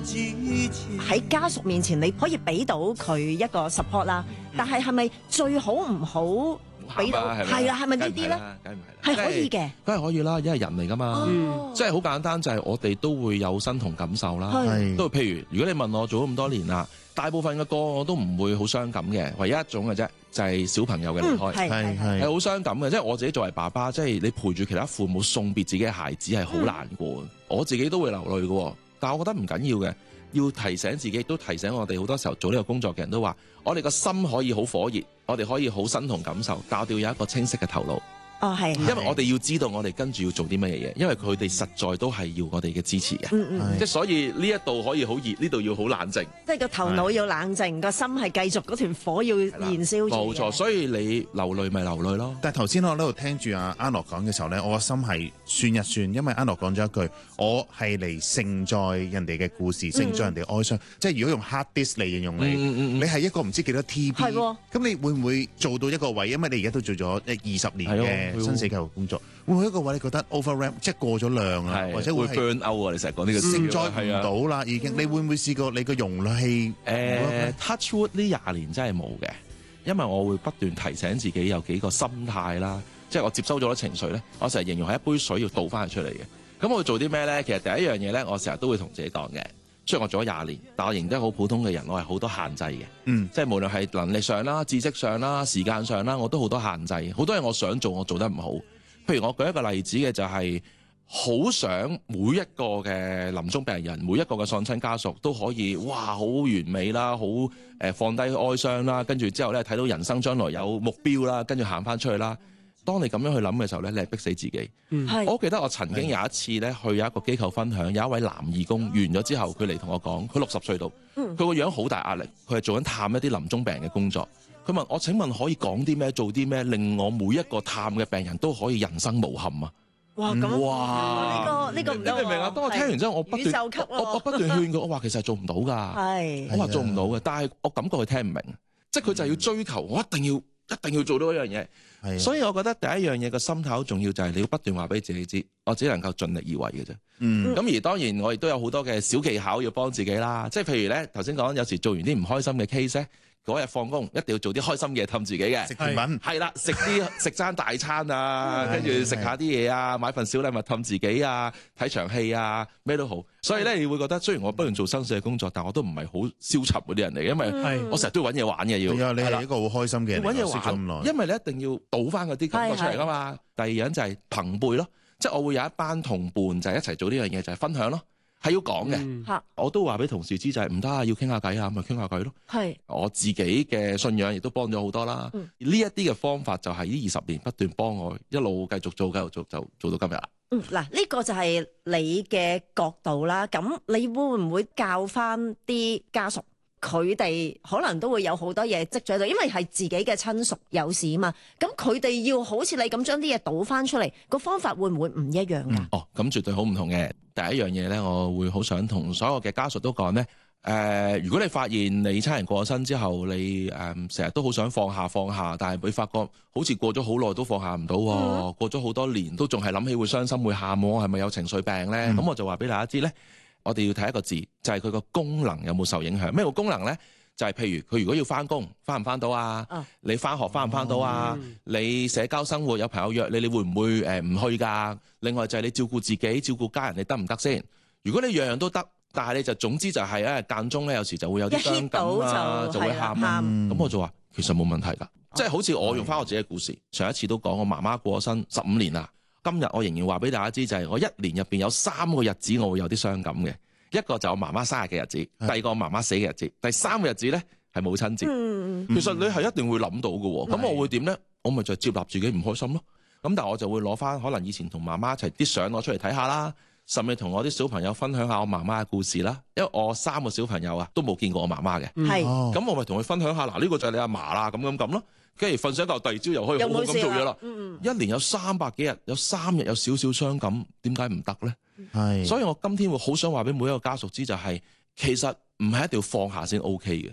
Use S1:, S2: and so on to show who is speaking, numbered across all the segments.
S1: 喺家屬面前，你可以俾到佢一個 support 啦，但係咪最好唔好俾到？係啊，係咪呢啲咧？
S2: 梗係唔係啦，
S1: 係可以嘅，
S2: 梗係可以啦，因為人嚟噶嘛，即係好簡單，就係我哋都會有身同感受啦。都譬如，如果你問我做咗咁多年啦，大部分嘅歌我都唔會好傷感嘅，唯一一種嘅啫，就係小朋友嘅離開，係好傷感嘅。即係我自己作為爸爸，即係你陪住其他父母送別自己嘅孩子係好難過，我自己都會流淚嘅。但係我覺得唔緊要嘅，要提醒自己，亦都提醒我哋好多時候做呢個工作嘅人都話，我哋個心可以好火熱，我哋可以好身同感受，但我哋要有一個清晰嘅頭腦。係，因為我哋要知道我哋跟住要做啲乜嘢嘢，因為佢哋實在都係要我哋嘅支持嘅。即係所以呢一度可以好熱，呢度要好冷靜。即係個頭腦要冷靜，個心係繼續嗰團火要燃燒住。冇錯，所以你流淚咪流淚咯。
S3: 但係頭先我喺度聽住阿安樂講嘅時候咧，我個心係算一算，因為安樂講咗一句，我係嚟承載人哋嘅故事，承載人哋哀傷。即係如果用 hard disk 嚟形容你，你係一個唔知幾多 TB，咁你會唔會做到一個位？因為你而家都做咗20年嘅生死教育工作，會唔會一個位你覺得 overwhelm， 即係過咗量啊，或者會
S2: burn out 啊？你成日講呢個
S3: 承載唔到啦，已經。你會唔會試過你個容器
S2: touch wood 呢20年真係冇嘅，因為我會不斷提醒自己有幾個心態啦，即係我接收咗啲情緒咧，我成日形容係一杯水要倒翻佢出嚟嘅。咁我會做啲咩咧？其實第一樣嘢咧，我成日都會同自己講嘅。雖然我做咗20年，但我仍然好普通嘅人，我係好多限制嘅。即係無論係能力上啦、知識上啦、時間上啦，我都好多限制。好多嘢我想做，我做得唔好。譬如我舉一個例子嘅就係，好想每一個嘅臨終病人，每一個嘅喪親家屬都可以，哇，好完美啦，好放低哀傷啦，跟住之後咧睇到人生將來有目標啦，跟住行翻出去啦。當你咁樣去諗嘅時候咧，你係逼死自己。我記得我曾經有一次咧去有一個機構分享，有一位男義工完咗之後，佢嚟同我講，佢60歲度，佢個樣好大壓力，佢係做緊探一啲臨終病人嘅工作。佢問我：請問可以講啲咩、做啲咩，令我每一個探嘅病人都可以人生無憾啊？哇！咁哇！呢個唔得喎。你明唔明啊？當我聽完之後，我不斷勸佢，我話其實係做唔到㗎。我話做唔到嘅，但係我感覺佢聽唔明，即係佢就係要追求，我一定要做到一樣嘢。所以我覺得第一樣嘢個心態好重要，就係你要不斷話俾自己知，我只能夠盡力而為嘅啫。咁而當然我亦都有好多嘅小技巧要幫自己啦。即係譬如咧，頭先講有時做完啲唔開心嘅 case 咧，嗰日放工一定要做啲開心嘢氹自己嘅，食甜品係啦，食餐大餐啊，跟住食下啲嘢啊，買份小禮物氹自己啊，睇場戲啊，咩都好。所以咧，你會覺得雖然我不斷做生死嘅工作，但我都唔係好消沉嗰啲人嚟，因為我成日都要揾嘢玩嘅要。你係一個好開心嘅人，揾嘢玩，因為你一定要倒翻嗰啲感覺出嚟噶嘛。第二樣就係朋輩咯，即係我會有一班同伴就係一齊做呢樣嘢，就係分享咯。係要講嘅，我都話俾同事知就係唔得啊，要傾下偈啊，咪傾下偈咯。我自己嘅信仰亦都幫咗好多啦。呢一啲嘅方法就係呢20年不斷幫我一路繼續做，就做到今日啦。嗱，呢個就係你嘅角度啦。咁你會唔會教翻啲家屬？佢哋可能都會有好多嘢積咗喺度，因為係自己嘅親屬有事啊嘛。咁佢哋要好似你咁將啲嘢倒翻出嚟，個方法會唔會唔一樣㗎？咁絕對好唔同嘅。第一樣嘢咧，我會好想同所有嘅家屬都講咧。如果你發現你親人過咗身之後，你成日都好想放下，但係會發覺好似過咗好耐都放下唔到，過咗好多年都仲係諗起會傷心會喊，係咪有情緒病咧？咁我就話俾大家知咧。我哋要睇一個字，就係佢個功能有冇受影響。咩叫功能咧？就係譬如佢如果要翻工，翻唔翻到啊？你翻學翻唔翻到啊？你社交生活有朋友約你，你會唔會唔去㗎？另外就係你照顧自己、照顧家人，你得唔得先？如果你樣樣都得，但係你就總之就係間中咧，有時就會有啲傷感啊，就會喊。咁我就話其實冇問題㗎，即係好似我用翻我自己嘅故事，上一次都講我媽媽過咗身15年啦。今日我仍然話俾大家知，就係我1年入邊有3個日子我會有啲傷感嘅，一個就我媽媽生日嘅日子，第二個我媽媽死嘅日子，第3個日子咧係母親節。其實你係一定會諗到嘅，咁我會點咧？我咪就接納自己唔開心咯。咁但係我就會攞翻可能以前同媽媽一齊啲相攞出嚟睇下啦，甚至同我啲小朋友分享下我媽媽嘅故事啦。因為我3個小朋友啊都冇見過我媽媽嘅，咁我咪同佢分享下嗱，呢個就係你阿嫲啦，咁咯。跟住瞓醒覺，第二朝又可以好好咁做嘢啦。1年有300幾日，有3日有少少傷感，點解唔得咧？所以我今天會好想話俾每一個家屬知，就係其實唔係一定要放下先 OK 嘅，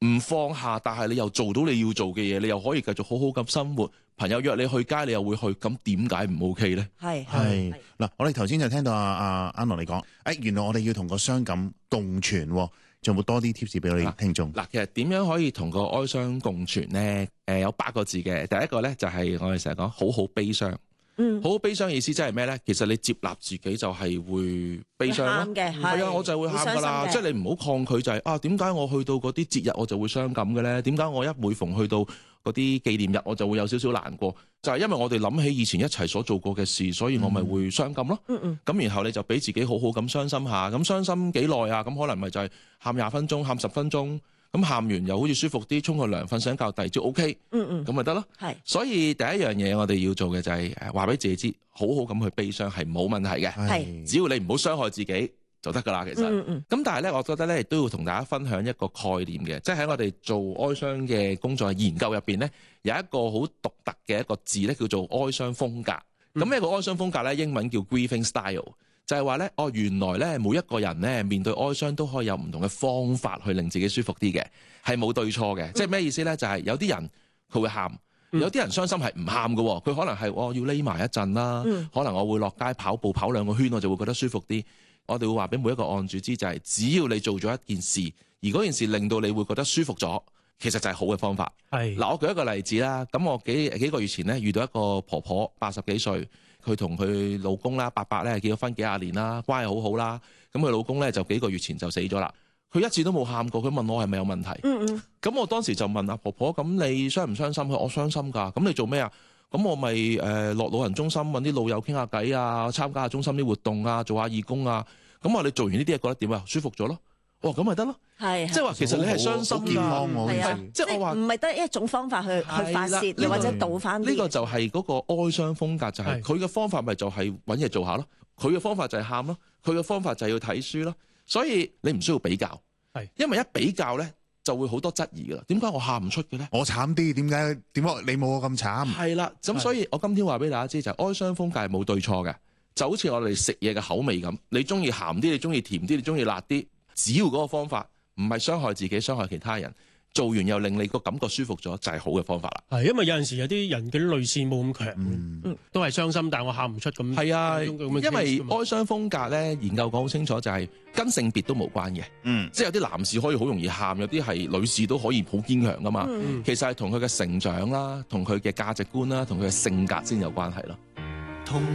S2: 唔放下，但係你又做到你要做嘅嘢，你又可以繼續好好咁生活。朋友約你去街，你又會去，咁點解唔 OK 咧？
S1: 係
S3: 嗱，我哋頭先就聽到阿安樂你講，原來我哋要同個傷感共存，仲有冇多啲 tips 俾我哋聽眾？
S2: 嗱，其實點樣可以同個哀傷共存咧？有8個字嘅，第一個咧就係我哋成日講好好悲傷。好好悲傷意思即係咩咧？其實你接納自己就係會悲傷咯。係啊，我就會喊噶啦。即係你唔好抗拒就係點解我去到嗰啲節日我就會傷感嘅咧？點解我每逢去到嗰啲紀念日我就會有少少難過？就係因為我哋諗起以前一齊所做過嘅事，所以我咪會傷感咯。咁然後你就俾自己好好咁傷心下。咁傷心幾耐啊？咁可能咪就係喊20分鐘，喊10分鐘。咁喊完又好似舒服啲，沖個涼，瞓醒覺，第二朝 OK，咁咪得咯。所以第一樣嘢我哋要做嘅就係話俾自己知，好好咁去悲傷係冇問題嘅，只要你唔好傷害自己就得噶啦。其實，咁但係咧，我覺得咧亦都要同大家分享一個概念嘅，即係喺我哋做哀傷嘅工作研究入邊咧，有一個好獨特嘅一個字咧，叫做哀傷風格。咁呢個哀傷風格咧，英文叫 grieving style。就係話咧，原來咧每一個人咧面對哀傷都可以有唔同嘅方法去令自己舒服啲嘅，係冇對錯嘅。即係咩意思咧？就係有啲人佢會喊，有啲人傷心係唔喊嘅。佢可能係要匿埋一陣啦，可能我會落街跑步跑2個圈，我就會覺得舒服啲。我哋會話俾每一個案主知，就係只要你做咗一件事，而嗰件事令到你會覺得舒服咗，其實就係好嘅方法。嗱，我舉一個例子啦。咁我幾個月前咧遇到一個婆婆80幾歲。佢同佢老公啦，伯伯咧結咗婚幾廿年啦，關係好好啦。咁佢老公咧就幾個月前就死咗啦。佢一次都冇喊過。佢問我係咪有問題？咁我當時就問阿婆婆：咁你傷唔傷心？佢：我傷心㗎。咁你做咩啊？咁我咪落老人中心揾啲老友傾下偈啊，參加下中心啲活動啊，做下義工啊。咁我你做完呢啲嘢覺得點啊？舒服咗咯。咁咪得咯。即係話其實你係傷心㗎。即係我話唔
S1: 係得一種方法去發泄，又或者倒翻。呢個
S2: 就係嗰個哀傷風格，就係佢嘅方法咪就係揾嘢做下咯。佢嘅方法就係喊咯。佢嘅方法就係要睇書咯。所以你唔需要比較，因為一比較咧就會好多質疑㗎啦。點解我喊唔出嘅咧？我慘啲，點解你冇我咁慘？係啦，咁所以我今天話俾大家知就係哀傷風格係冇對錯嘅，就好似我哋食嘢嘅口味咁，你中意鹹啲，你中意甜啲，你中意辣啲。只要嗰個方法唔係傷害自己、傷害其他人，做完又令你個感覺舒服咗，就係好嘅方法啦。係，因為有陣時有啲人嘅淚腺冇咁強，都係傷心，但係我喊唔出咁。係啊，因為哀傷風格咧，研究講好清楚，就係跟性別都無關嘅。即係有啲男士可以好容易喊，有啲係女士都可以好堅強噶嘛。其實係同佢嘅成長啦、同佢嘅價值觀啦、同佢嘅性格先有關係咯。